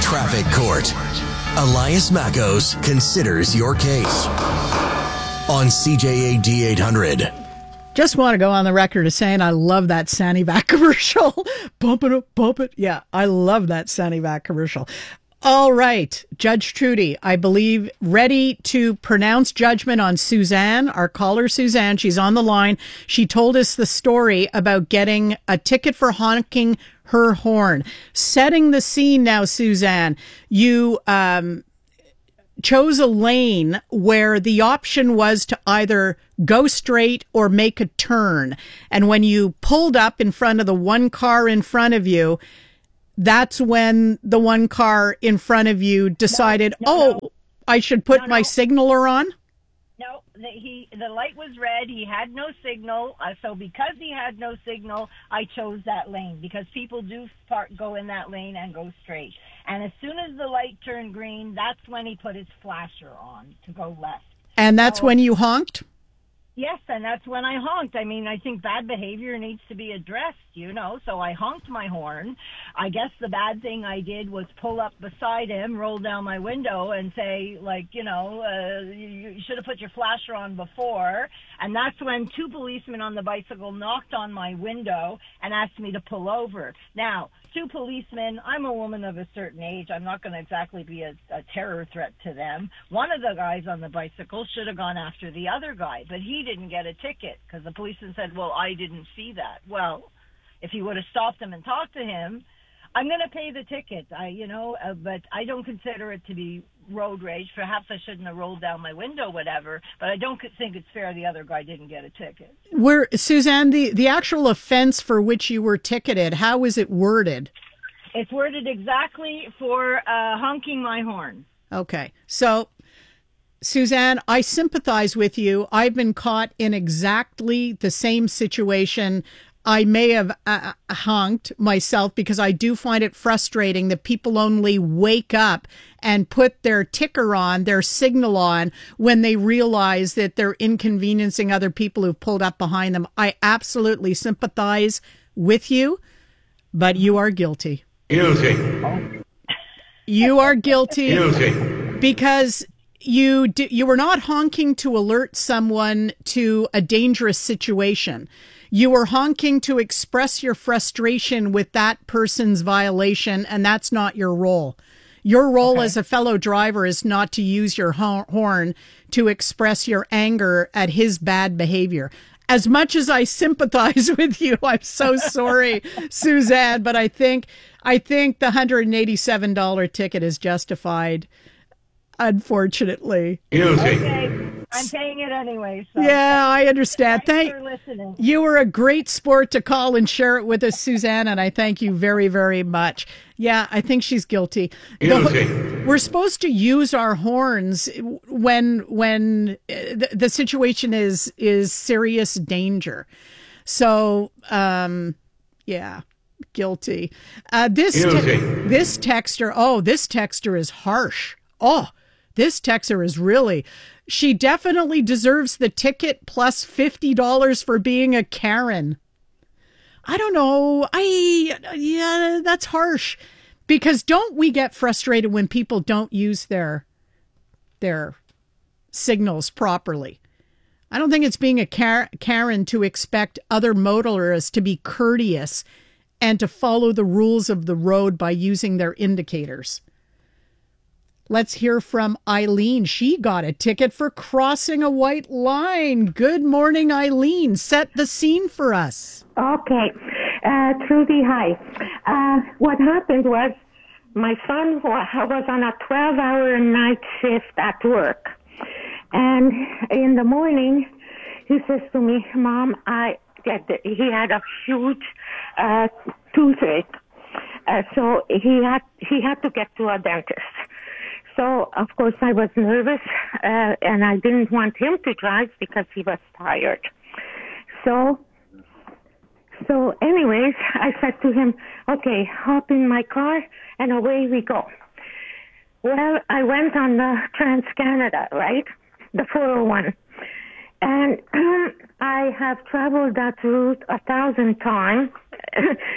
Traffic Court. Elias Mackos considers your case on CJAD 800. Just want to go on the record as saying I love that Sanivac commercial. Bump it up, bump it. Yeah, I love that Sanivac commercial. All right, Judge Trudy, I believe, ready to pronounce judgment on Suzanne, our caller Suzanne. She's on the line. She told us the story about getting a ticket for honking her horn. Setting the scene now, Suzanne, you chose a lane where the option was to either go straight or make a turn. And when you pulled up in front of the one car in front of you, that's when the one car in front of you decided, no. I should put my signaler on? No, the light was red. He had no signal. So because he had no signal, I chose that lane because people do go in that lane and go straight. And as soon as the light turned green, that's when he put his flasher on to go left. And that's when you honked? Yes, and that's when I honked. I mean, I think bad behavior needs to be addressed, so I honked my horn. I guess the bad thing I did was pull up beside him, roll down my window and say, you should have put your flasher on before. And that's when two policemen on the bicycle knocked on my window and asked me to pull over. Now, two policemen, I'm a woman of a certain age. I'm not going to exactly be a terror threat to them. One of the guys on the bicycle should have gone after the other guy, but he didn't get a ticket because the policeman said, well, I didn't see that. Well, if he would have stopped him and talked to him, I'm going to pay the ticket, but I don't consider it to be road rage. Perhaps I shouldn't have rolled down my window, whatever, but I don't think it's fair the other guy didn't get a ticket. Suzanne, the actual offense for which you were ticketed, how was it worded? It's worded exactly for honking my horn. Okay. So, Suzanne, I sympathize with you. I've been caught in exactly the same situation. I may have honked myself because I do find it frustrating that people only wake up and put their ticker on, their signal on, when they realize that they're inconveniencing other people who've pulled up behind them. I absolutely sympathize with you, but you are guilty. Guilty. You are guilty. Because you were not honking to alert someone to a dangerous situation. You were honking to express your frustration with that person's violation, and that's not your role. Your role as a fellow driver is not to use your horn to express your anger at his bad behavior. As much as I sympathize with you, I'm so sorry, Suzanne, but I think the $187 ticket is justified, unfortunately. Okay. I'm paying it anyway. So. Yeah, I understand. Thanks for listening. You were a great sport to call and share it with us, Suzanne, and I thank you very, very much. Yeah, I think she's guilty. We're supposed to use our horns when the situation is serious danger. So, yeah, guilty. This texter is harsh. This texter is really... She definitely deserves the ticket plus $50 for being a Karen. I don't know. Yeah, that's harsh. Because don't we get frustrated when people don't use their signals properly? I don't think it's being a Karen to expect other motorists to be courteous and to follow the rules of the road by using their indicators. Let's hear from Eileen. She got a ticket for crossing a white line. Good morning, Eileen. Set the scene for us. Okay. Trudy, hi. What happened was my son was on a 12-hour night shift at work. And in the morning, he says to me, Mom, he had a huge toothache. So he had to get to a dentist. So, of course, I was nervous, and I didn't want him to drive because he was tired. So anyways, I said to him, okay, hop in my car, and away we go. Well, I went on the Trans-Canada, right? The 401. And I have traveled that route 1,000 times.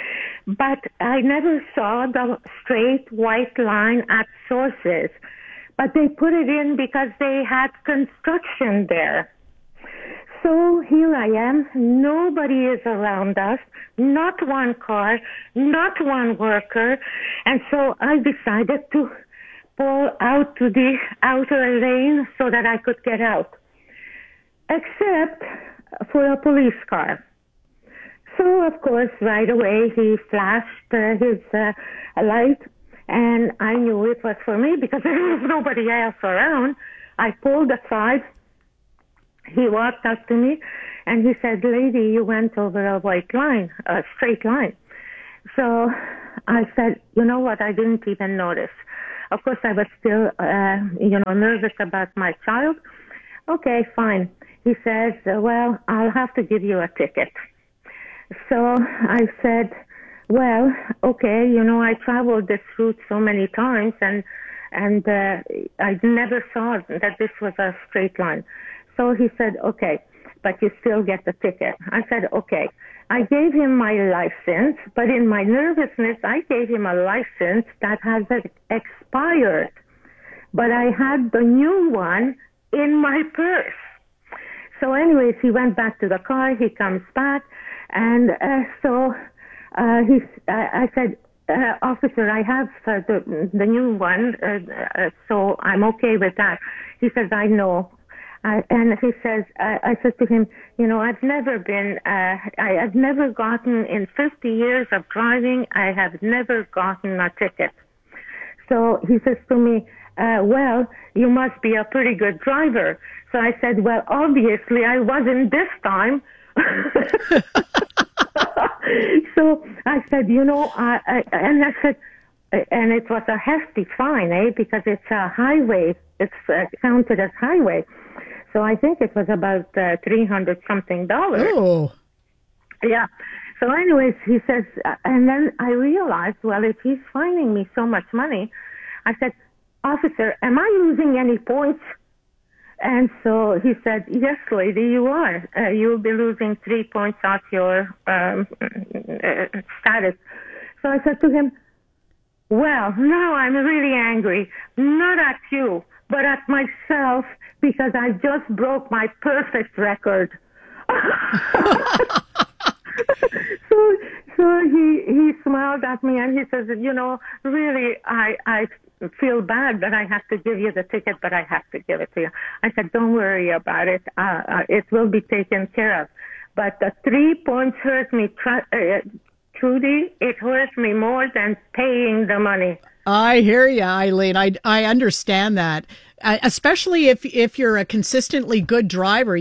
but I never saw the straight white line at sources. But they put it in because they had construction there. So here I am. Nobody is around us. Not one car, not one worker. And so I decided to pull out to the outer lane so that I could get out, except for a police car. So, of course, right away he flashed his light, and I knew it was for me because there was nobody else around. I pulled aside. He walked up to me, and he said, "Lady, you went over a white line, a straight line." So I said, "You know what? I didn't even notice." Of course, I was still, nervous about my child. "Okay, fine." He says, "Well, I'll have to give you a ticket." So I said, "Well, okay, I traveled this route so many times, and I never saw that this was a straight line." So he said, "Okay, but you still get the ticket." I said, "Okay." I gave him my license, but in my nervousness, I gave him a license that has expired. But I had the new one in my purse. So anyways, he went back to the car. He comes back. And I said, "Officer, I have the new one, so I'm okay with that." He says, "I know." And he says, I said to him, "I've never gotten in 50 years of driving, I have never gotten a ticket." So he says to me, "Well, you must be a pretty good driver." So I said, "Well, obviously I wasn't this time." So I said, and I said, and it was a hefty fine, because it's a highway. It's counted as highway. So I think it was about $300 something. Oh. Yeah. So anyways, he says, and then I realized, well, if he's fining me so much money, I said, "Officer, am I losing any points?" And so he said, "Yes, lady, you are. You'll be losing 3 points off your status." So I said to him, "Well, now I'm really angry, not at you, but at myself, because I just broke my perfect record." So he smiled at me and he says, "Really, I feel bad that I have to give you the ticket, but I have to give it to you." I said, "Don't worry about it. It will be taken care of. But the 3 points hurt me, Trudy. It hurt me more than paying the money." I hear you, Eileen. I understand that. Especially if you're a consistently good driver,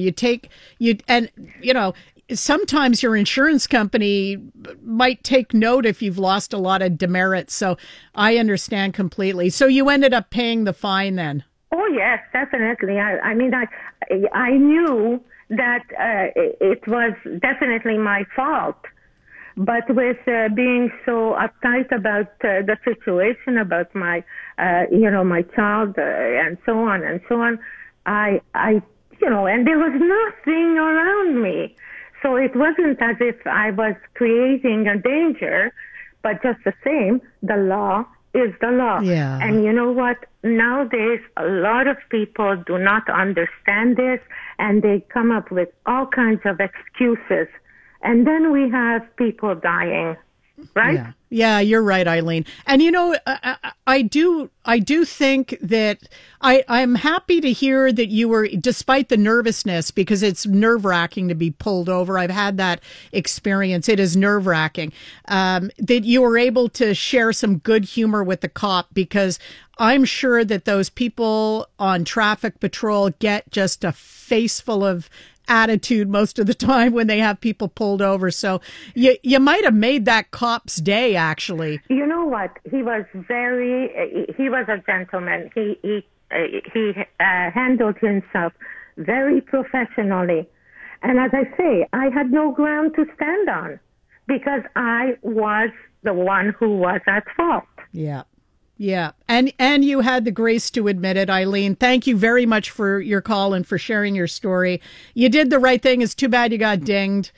sometimes your insurance company might take note if you've lost a lot of demerits. So I understand completely. So you ended up paying the fine then? Oh, yes, definitely. I knew that it was definitely my fault. But with being so uptight about the situation, about my, my child, and so on, and I and there was nothing around me. So it wasn't as if I was creating a danger, but just the same, the law is the law. Yeah. And you know what? Nowadays, a lot of people do not understand this, and they come up with all kinds of excuses. And then we have people dying, right? Yeah, you're right, Eileen. And I do think that I'm happy to hear that you were, despite the nervousness, because it's nerve-wracking to be pulled over. I've had that experience. It is nerve-wracking, that you were able to share some good humor with the cop, because I'm sure that those people on traffic patrol get just a face full of attitude most of the time when they have people pulled over. So you might have made that cop's day, actually. You know what? He was a gentleman. He handled himself very professionally. And as I say, I had no ground to stand on because I was the one who was at fault. Yeah. Yeah. And you had the grace to admit it, Eileen. Thank you very much for your call and for sharing your story. You did the right thing. It's too bad you got dinged. Yeah,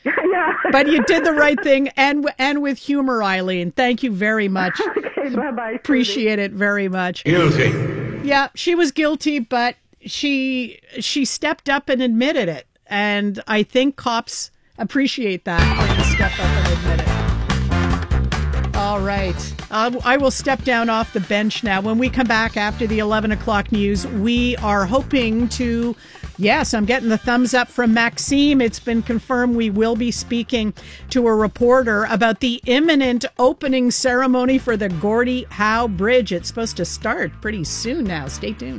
But you did the right thing, and with humor, Eileen. Thank you very much. Okay, bye-bye. Appreciate it very much. Guilty. Yeah, she was guilty, but she stepped up and admitted it. And I think cops appreciate that when you step up and admit it. All right. I will step down off the bench now. When we come back after the 11 o'clock news, we are hoping to, yes, I'm getting the thumbs up from Maxime. It's been confirmed we will be speaking to a reporter about the imminent opening ceremony for the Gordie Howe Bridge. It's supposed to start pretty soon now. Stay tuned.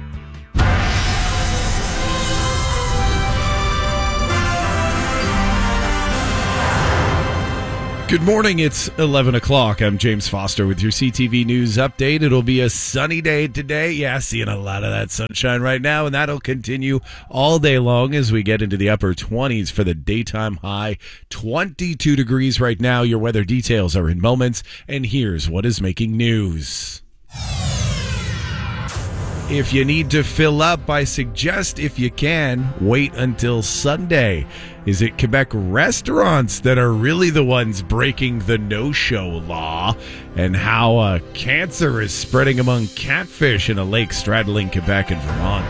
Good morning, it's 11 o'clock. I'm James Foster with your CTV News update. It'll be a sunny day today. Yeah, seeing a lot of that sunshine right now, and that'll continue all day long as we get into the upper 20s for the daytime high. 22 degrees right now. Your weather details are in moments, and here's what is making news. If you need to fill up, I suggest, if you can, wait until Sunday. Is it Quebec restaurants that are really the ones breaking the no-show law? And how cancer is spreading among catfish in a lake straddling Quebec and Vermont?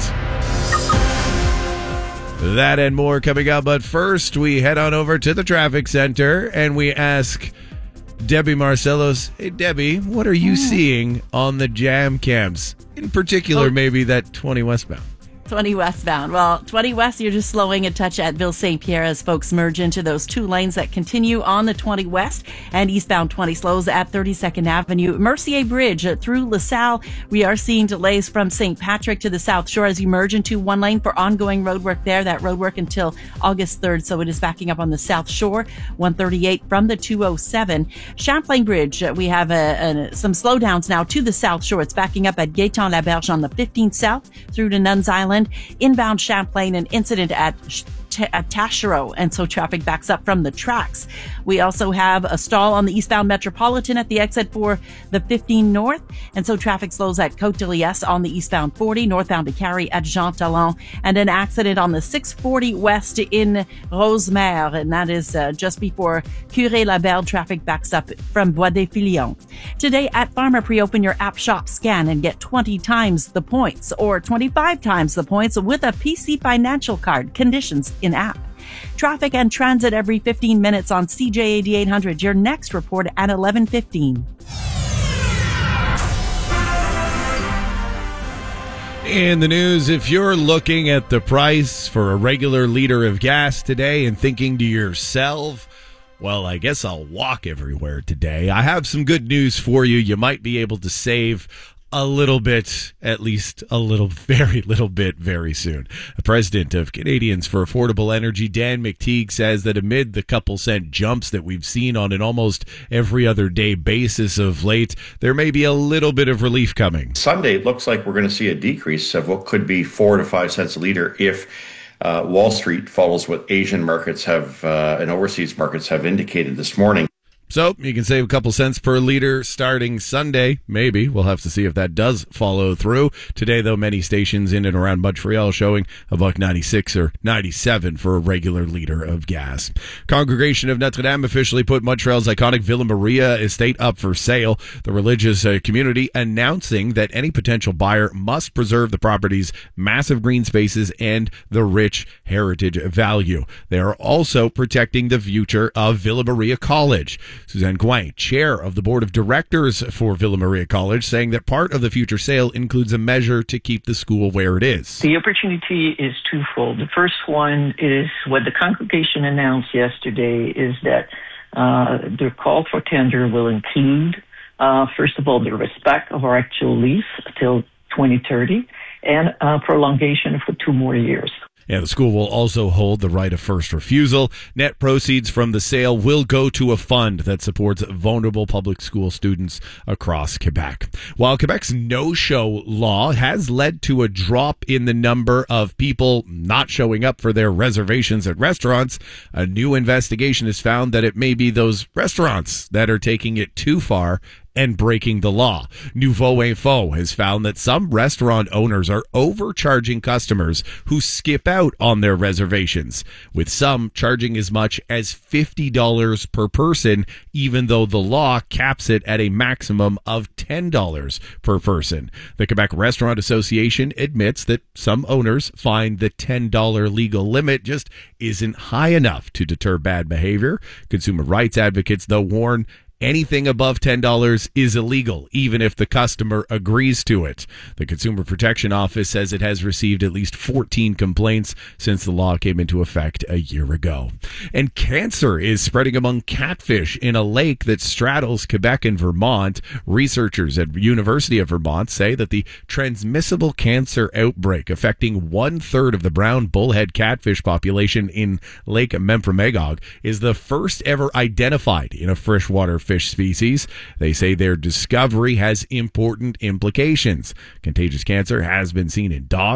That and more coming up, but first we head on over to the traffic center and we ask Debbie Marcellos, hey Debbie, what are you seeing on the jam cams? In particular, maybe that 20 westbound. 20 westbound. Well, 20 west, you're just slowing a touch at Ville St. Pierre as folks merge into those two lanes that continue on the 20 west, and eastbound 20 slows at 32nd Avenue. Mercier Bridge through LaSalle. We are seeing delays from St. Patrick to the South Shore as you merge into one lane for ongoing road work there. That road work until August 3rd, so it is backing up on the South Shore. 138 from the 207. Champlain Bridge, we have some slowdowns now to the South Shore. It's backing up at Gaetan-Laberge on the 15th South through to Nuns Island. Inbound Champlain, an incident at Taschereau, and so traffic backs up from the tracks. We also have a stall on the eastbound Metropolitan at the exit for the 15 North, and so traffic slows at Côte de Liesse on the eastbound 40, northbound to Carrie at Jean Talon, and an accident on the 640 West in Rosemère, and that is just before Curé-Labelle. Traffic backs up from Bois des Filions. Today at Pharma, pre-open your app shop scan and get 20 times the points or 25 times the points with a PC Financial card. Conditions in app. Traffic and transit every 15 minutes on CJAD 800. Your next report at 11:15. In the news, if you're looking at the price for a regular liter of gas today and thinking to yourself, well, I guess I'll walk everywhere today, I have some good news for you. You might be able to save a little bit, at least a little, very little bit, very soon. The president of Canadians for Affordable Energy, Dan McTeague, says that amid the couple cent jumps that we've seen on an almost every other day basis of late, there may be a little bit of relief coming. Sunday, it looks like we're going to see a decrease of what could be 4 to 5 cents a liter if Wall Street follows what Asian markets have and overseas markets have indicated this morning. So you can save a couple cents per liter starting Sunday. Maybe. We'll have to see if that does follow through. Today, though, many stations in and around Montreal showing $1.96 or 97 for a regular liter of gas. Congregation of Notre Dame officially put Montreal's iconic Villa Maria estate up for sale. The religious community announcing that any potential buyer must preserve the property's massive green spaces and the rich heritage value. They are also protecting the future of Villa Maria College. Suzanne Gouin, chair of the board of directors for Villa Maria College, saying that part of the future sale includes a measure to keep the school where it is. The opportunity is twofold. The first one is what the congregation announced yesterday is that their call for tender will include, first of all, the respect of our actual lease till 2030 and prolongation for 2 more years. Yeah, the school will also hold the right of first refusal. Net proceeds from the sale will go to a fund that supports vulnerable public school students across Quebec. While Quebec's no-show law has led to a drop in the number of people not showing up for their reservations at restaurants, a new investigation has found that it may be those restaurants that are taking it too far and breaking the law. Nouveau Info has found that some restaurant owners are overcharging customers who skip out on their reservations, with some charging as much as $50 per person, even though the law caps it at a maximum of $10 per person. The Quebec Restaurant Association admits that some owners find the $10 legal limit just isn't high enough to deter bad behavior. Consumer rights advocates, though, warn anything above $10 is illegal, even if the customer agrees to it. The Consumer Protection Office says it has received at least 14 complaints since the law came into effect a year ago. And cancer is spreading among catfish in a lake that straddles Quebec and Vermont. Researchers at University of Vermont say that the transmissible cancer outbreak affecting 1/3 of the brown bullhead catfish population in Lake Memphremagog is the first ever identified in a freshwater fish species. They say their discovery has important implications. Contagious cancer has been seen in dogs,